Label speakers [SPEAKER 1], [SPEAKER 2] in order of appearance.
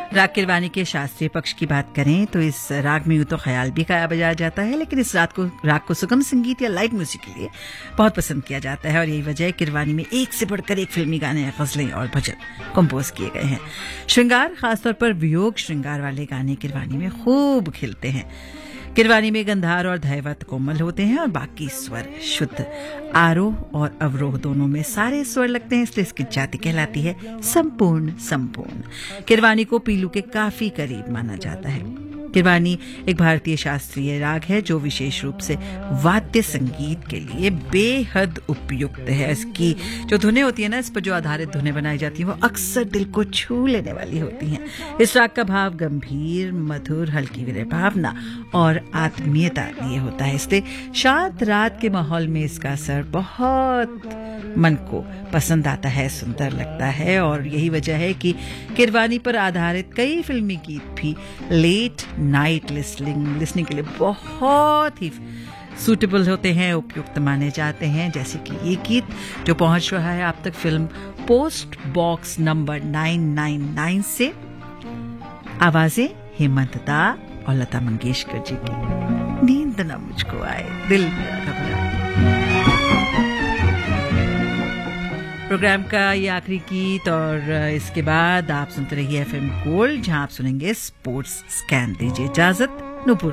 [SPEAKER 1] राग किरवानी के शास्त्रीय पक्ष की बात करें तो इस राग में यूं तो ख्याल भी गाया बजाया जाता है, लेकिन इस राग को सुगम संगीत या लाइट म्यूजिक के लिए बहुत पसंद किया जाता है और यही वजह है किरवानी में एक से बढ़कर एक फिल्मी गाने, गजलें और भजन कंपोज किए गए हैं। श्रृंगार, खासतौर पर वियोग श्रृंगार वाले गाने किरवानी में खूब खिलते हैं। किरवानी में गंधार और धैवत कोमल होते हैं और बाकी स्वर शुद्ध। आरोह और अवरोह दोनों में सारे स्वर लगते हैं, इसलिए इसकी जाति कहलाती है संपूर्ण। किरवानी को पीलू के काफी करीब माना जाता है। किरवानी एक भारतीय शास्त्रीय राग है जो विशेष रूप से वाद्य संगीत के लिए बेहद उपयुक्त है। इसकी जो धुनें होती है ना, इस पर जो आधारित धुनें बनाई जाती हैं वो अक्सर दिल को छू लेने वाली होती हैं। इस राग का भाव गंभीर, मधुर, हल्की विरह भावना और आत्मीयता लिए होता है, इसलिए शांत रात के माहौल में इसका असर बहुत मन को पसंद आता है, सुंदर लगता है। और यही वजह है कि किरवानी पर आधारित कई फिल्मी गीत भी लेट नाइट लिसनिंग के लिए बहुत ही सूटेबल होते हैं, उपयुक्त माने जाते हैं। जैसे कि ये गीत जो पहुंच रहा है आप तक फिल्म पोस्ट बॉक्स नंबर 999 से, आवाजें हेमंत दा और लता मंगेशकर जी की। नींद न मुझको आए, दिल मेरा घबराए। प्रोग्राम का ये आखिरी गीत और इसके बाद आप सुनते रहिए FM गोल्ड, जहां आप सुनेंगे स्पोर्ट्स स्कैन। दीजिए इजाजत, नुपुर।